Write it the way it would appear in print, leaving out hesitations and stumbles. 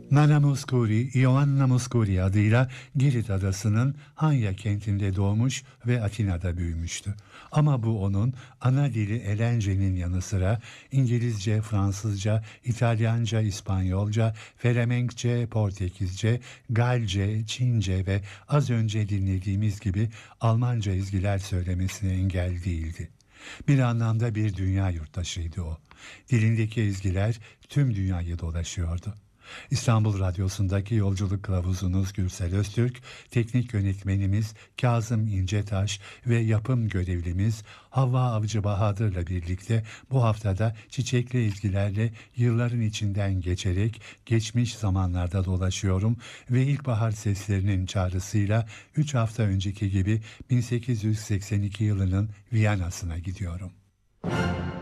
Nana Mouskouri, Ioanna Mouskouri adıyla Girit adasının Hanya kentinde doğmuş ve Atina'da büyümüştü. Ama bu onun ana dili Elence'nin yanı sıra İngilizce, Fransızca, İtalyanca, İspanyolca, Felemenkçe, Portekizce, Galce, Çince ve az önce dinlediğimiz gibi Almanca ezgiler söylemesine engel değildi. Bir anlamda bir dünya yurttaşıydı o. Dilindeki ezgiler tüm dünyayı dolaşıyordu. İstanbul Radyosu'ndaki yolculuk kılavuzunuz Gürsel Öztürk, teknik yönetmenimiz Kazım İncetaş ve yapım görevlimiz Havva Avcı Bahadır'la birlikte bu haftada çiçekli ezgilerle yılların içinden geçerek geçmiş zamanlarda dolaşıyorum ve ilkbahar seslerinin çağrısıyla 3 hafta önceki gibi 1882 yılının Viyana'sına gidiyorum.